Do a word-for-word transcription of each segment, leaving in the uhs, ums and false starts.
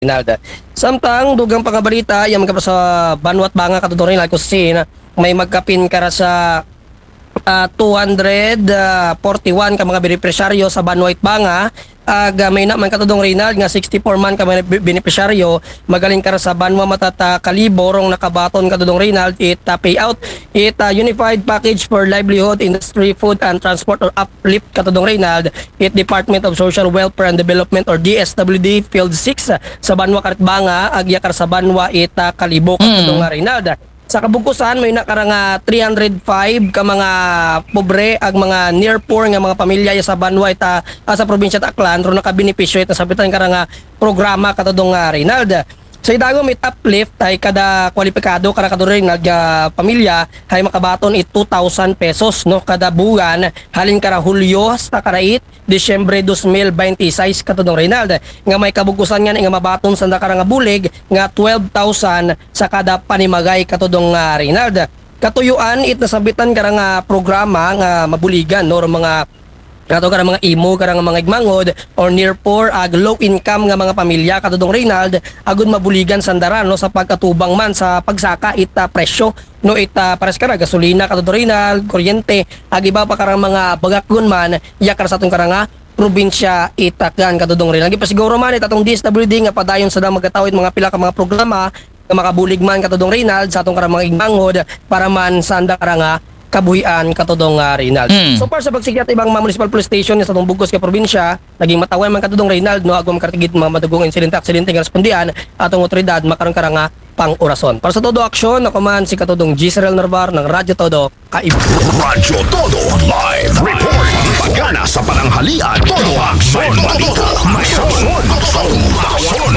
Rinalda. Samtang dugang pangabalita yang magkapa sa Banwat Banga katuturin ko sin may magkapin kara sa uh, two hundred forty-one ka mga benepisyaryo sa Banwat Banga ag uh, may na man katudong Rinald nga sixty-four man ka mga benepisyaryo magaling kara sa Banwa Matata Kalibo rong nakabaton katudong Rinald it uh, payout it uh, unified package for livelihood industry food and transport or uplift katudong Rinald it Department of Social Welfare and Development or D S W D Field six uh, sa Banwa Karitbanga agya kara sa Banwa it uh, Kalibo katudong mm. Rinald. Sa kabukusan may nakaranga three hundred five ka mga pobre ag mga near poor nga mga pamilya sa Banwa ita uh, sa probinsya ta Aklan ro nakabenepisyo ita sa bitan karanga programa katudong uh, Rinald. Sa idago may uplift ay kada kwalipikado kada kaduring nga pamilya ay makabaton it two thousand pesos no kada buwan halin kara Hulyo hasta karait Disyembre twenty twenty-six katudong Rinald nga may kabugusan nga nga mabaton sa nakara nga bulig nga twelve thousand sa kada panimagay katudong uh, Rinald. Katuyuan it nasabitan kara nga programa nga mabuligan no mga kato ka mga imo karang mga igmangod or near poor ag low income nga mga pamilya katudong Rinald agud mabuligan sandaran no sa pagkatubang man sa pagsaka ita presyo no ita pares kara gasolina katudong Rinald kuryente ag iba pa karang mga bagagon man yakar sa atong karanga probinsya itakan katudong Rinald gipasiguro man itatong D S W D nga padayon sa dang magatawid mga pila ka mga programa nga makabulig man katudong Rinald sa atong karang mga igmangod para man sanda karanga kabuhian katudong uh, Rinald. Mm. So far sa pagsigyat ibang mga municipal police station sa atong bugos ka probinsya, naging matawan man katudong Rinald no agom kartigit mga madugong insidente aksidente nga respondian atong otoridad makaron karanga pang orason. Para sa todo aksyon ako man si katudong Gisrel Narvar ng Radyo Todo Kaib. Radyo Todo live report pagana sa pananghalian todo aksyon balita may aksyon aksyon aksyon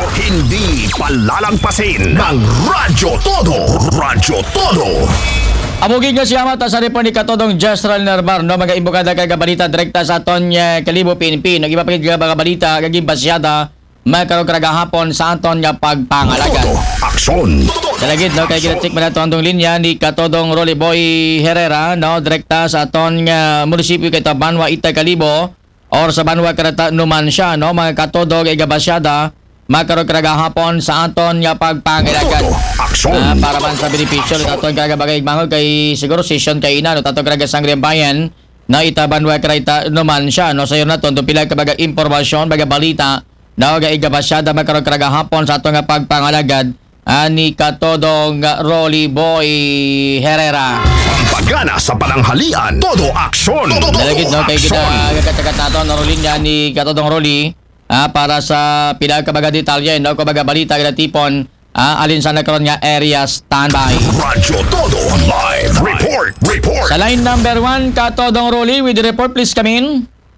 hindi palalagpasin ng Radyo Todo Radyo Todo. Amugin nga siya mata sa report ni katodong Gisrel Narvar no mga imbukada kay balita direkta sa aton uh, Kalibo P N P nag iba pa kay mga balita kay basyada magkaroon karaga hapon sa aton nga pagpangalagan. Aksyon. Dalagid no kay ginatik man aton tong linya ni katodong Rolly Boy Herrera no direkta sa aton nga munisipyo kay Banwa Itay Kalibo or sa Banwa Karata Numancia no mga katodong kay basyada magkaroon karaga hapon sa aton nga pagpangalagan. Uh, para man sa benepisyo ng aton karaga bagay manghod kay siguro session kay ina no aton karaga Sangre Bayan na itabanwa karita naman siya no sayo naton do pila ka baga impormasyon baga balita na ga igabasyada magkaroon karaga hapon sa aton nga pagpangalagad ani katodong Rolly Boy Herrera. Pagana sa pananghalian todo aksyon. Dalagid no kay gina gagatagat naton no Rolly ni katodong Rolly Ah, para sa pila ka baga detalye no ko baga balita kada tipon ah, alin sa nagkaroon nga area standby. Radyo Todo live report report. Sa line number one katodong Rolly with the report please come in.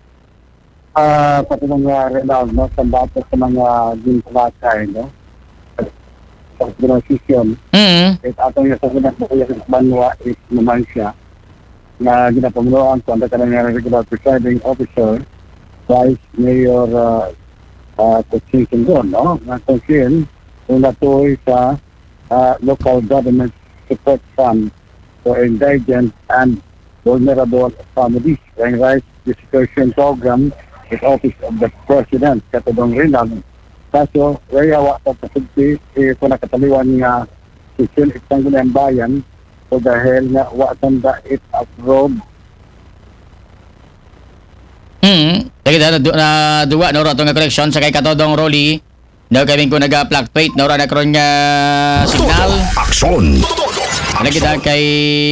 Ah, uh, pati mga Rinald no sa batas sa mga ginpakay no. Sa transition. Mm. It atong yung sagunan sa kaya sa Banwa is naman siya na ginapamunuan ko ang kanang regular presiding officer Vice Mayor uh, uh, Kucing Sindon, no? Natunsin, una to sa uh, local government support fund for indigent and vulnerable families. Yung rice distribution program with Office of the President, katodong Rinald. Kaso, kaya wata pasigti, eh, kung nakataliwan nga sisyon itang gulang bayan, so dahil nga watan da it abroad. Hmm. Lagi na na duwa no rato nga correction sa kay katodong Rolly. No kay ko naga-fluctuate no ra na karon nga signal. Aksyon. Lagi na kay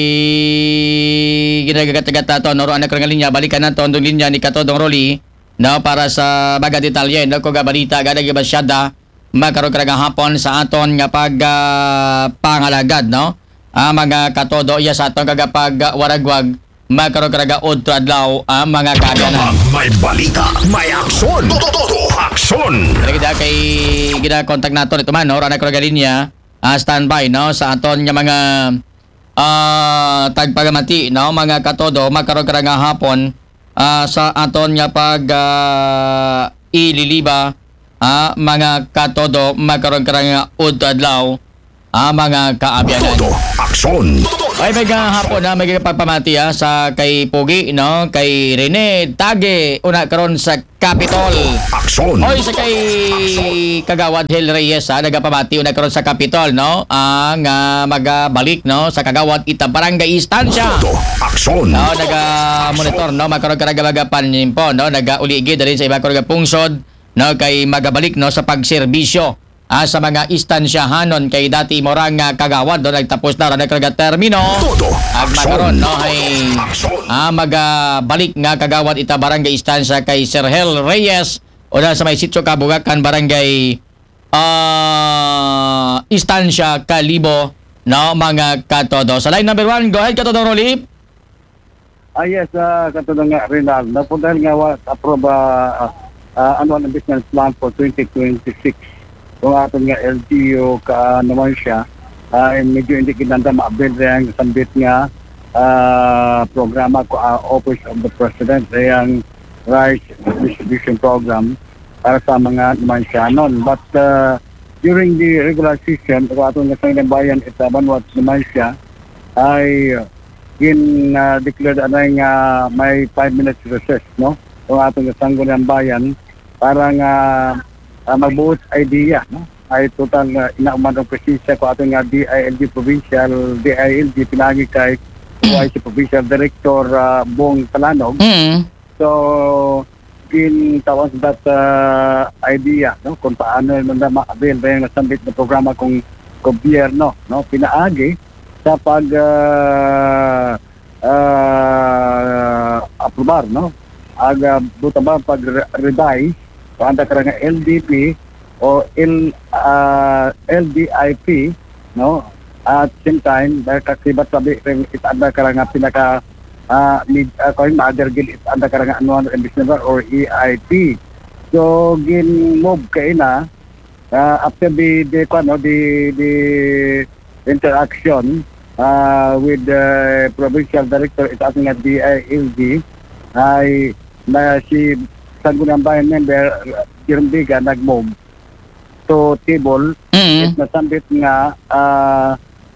ginagatagat to no ra na karon nga linya balikan nato ang linya ni katodong Rolly. No para sa baga detalye no ko ga balita gada gibasyada magkaroon ka nga hapon sa aton nga pag uh, pangalagad no. Ah mga katodo iya sa aton kagapag uh, waragwag magkaroon karaga odto adlaw ang mga kaganan. May balita, may aksyon. Todo aksyon. Lagi kay gina-contact nato ito man no, rana karaga linya, uh, standby no sa aton nga mga uh, tagpagamati no mga katodo magkaroon karaga hapon uh, sa aton nga pag uh, ililiba uh, mga katodo magkaroon karaga odto adlaw ang mga kaabyanan. Todo aksyon. Ay, may hapon na may pagpamati ah, sa kay Pogi, no? Kay Rene Tage, una karon sa Capitol. Aksyon! Oy, sa kay Kagawad Hel Reyes, ha, nagapamati una karon sa Capitol, no? Ang uh, magabalik, no? Sa Kagawad Ita Barangay Istansya. Todo, aksyon! No, naga-monitor, no? Magkaroon ka nagabagapan po, no? Naga-uligi dali sa iba ko nagapungsod, no? Kay magabalik, no? Sa pagserbisyo. Ah, sa mga istansyahanon kay dati morang nga kagawad do nagtapos na ra nagkarga termino Todo, ag magaron no ay ah, magabalik nga kagawad ita barangay istansya kay Sir Hel Reyes una sa may sitio Kabugakan barangay ah istansya Kalibo no mga katodo. Sa line number one, go ahead Katodo Rolly. Ah, yes, uh, katulad nga, Rinal. Napunta nga wa approve uh, uh, annual business plan for twenty twenty-six. Kung aton nga L G U ka naman siya, ay medyo hindi kinanda ma-build rin ang sambit nga uh, programa ko, uh, Office of the President, yung rice distribution program para sa mga naman siya nun. But uh, during the regular session, kung aton nga sa bayan itaban what naman siya, ay in uh, declared anay nga may five minutes recess, no? Kung atong kasanggo ng bayan para nga uh, magbuot idea, no? Ay total uh, inauman ng presensya ko atong nga D I L G Provincial, D I L G pinagi kay Y C Provincial Director uh, Bong Talanog. Mm. So, in tawag that uh, idea, no? Kung paano nanda ma-avail rin ng sambit na programa kung gobyerno, no? Pinaagi sa pag uh, uh, aprobar, no? Aga buta ba pag revise kung anda ka nga L D P o L, uh, L D I P, no? At same time, dahil kakibat sabi it anda ka nga pinaka uh, mid, uh, kung ma-aggregate it anda ka nga annual investment or E I P. So gin-move kay na uh, after the the ano the the interaction uh, with the provincial director it ating nga D I L G ay na si Sangguniang Bayan member Kirumbiga nag-move to table Mm. it nasambit nga uh,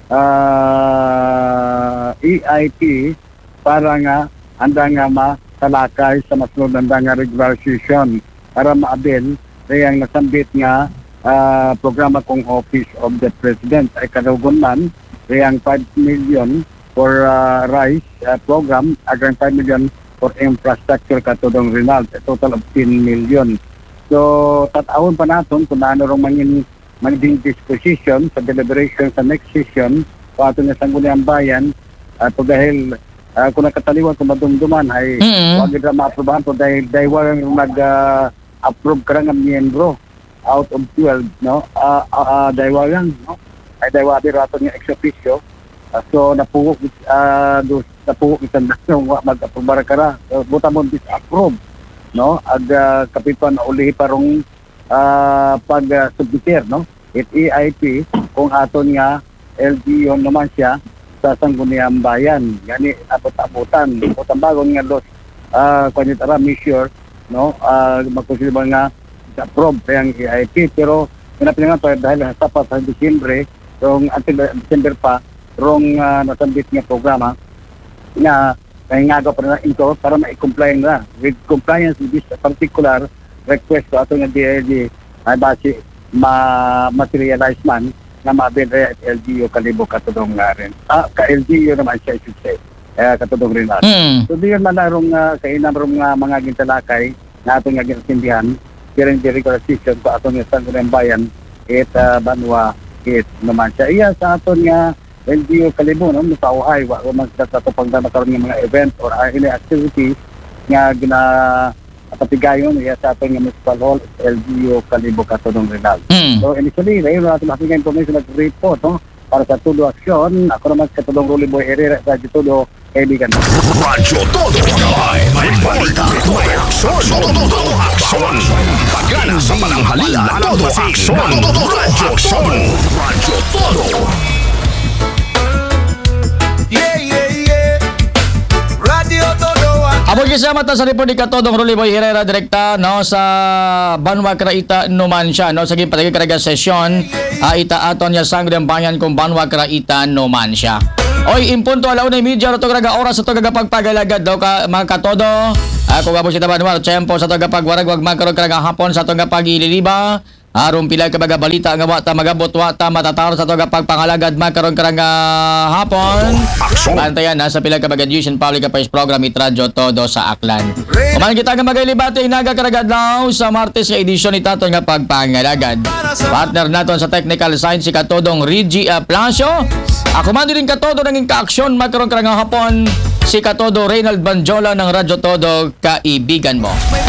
uh, E I P para nga anda nga matalakay sa masunod anda nga regular session para maabil kayang nasambit nga uh, programa kong Office of the President ay kanugon man kayang five million for uh, rice uh, program agang five million for infrastructure katudong Rinal a total of ten million. So tatawon pa naton kung ano rong mangin maging disposition sa deliberation sa next session o ato nga Sangguniang Bayan at dahil uh, kung nakataliwan kung madumduman ay Mm. wag na ma-aprobahan po dahil dahil walang nag-approve uh, ka nga miyembro out of twelve, no? Uh, uh, uh, dahil walang, no? Ay dahil wadi rato nga ex officio. Uh, so napuhok uh, dos, napuhok isang nung mag-aprobar ka na. So, buta mo disapprove, no? Ag uh, kapitan ulihi parong uh, pag-submitir, no? It E I P kung aton nga L G U naman siya sa Sangguniang Bayan. Gani apot-apotan. Butang bagong nga los uh, kanyang tara measure, no? Uh, magkusilba nga approve yung E I P. Pero pinapinangan to dahil sapat sa Disyembre, rong until December pa, rong uh, nasambit nga programa na nangingaga pa na ito para ma-comply na with compliance with this particular request ko ato nga D I L G ay base ma-materialize man na mabinre at L G U Kalibo katudong nga rin. Ah, ka-L G U naman siya, I should say. Eh, katudong rin natin. Mm. So, diyan man larong uh, kainam rong uh, mga gintalakay na ato nga ginasindihan during the regular session ko ato nga Sangguniang Bayan it uh, Banwa it naman siya. Iya sa ato nga L G U Kalibo, no? Musauhay, wa man sa katupang na nakaroon ng mga event or uh, any activities nga gina katigayon iya sa ato nga Municipal Hall L G U Kalibo katudong Rinal. Mm. So initially, ngayon natin makikita information nag-report, no? Para sa Tudo Aksyon. Ako naman sa Katulong Rolly Boy Herrera sa Tudo, kaibigan. Radyo Todo Live. May balita, may aksyon. Todo aksyon. Pagana sa pananghalian. Todo aksyon. Radyo Todo. Radyo Todo. Yeah, yeah, yeah. Radio Todo. Abog kasama ta sa report ni Katodong Rolly Boy Herrera direkta no sa Banwa Kraita Numancia no sa gipatagi karaga session uh, ita aton ya Sangguniang Bayan kung Banwa Kraita Numancia. Oy, impunto alauna media ro to graga oras sa to gaga pagpagalagad daw ka mga katodo. Ako gabo si Tabanwa, tempo sa to gapagwarag wag magkaroon ka nga hapon sa to gapagililiba. Aron pila ka baga balita nga wata magabot wata matataro sa to gapagpangalagad magkaroon ka nga hapon. Bantayan na sa pila ka baga news and public affairs program it radyo todo sa Aklan. Kumain kita nga magaylibate inaga karagad now sa Martes nga edisyon ni taton nga pagpangalagad. Partner naton sa technical science si Katodong Rigi Aplasio. Ako man din Katodo nanging kaaksyon magkaroon ka nga hapon si Katodo Reynald Banjola ng Radyo Todo kaibigan mo.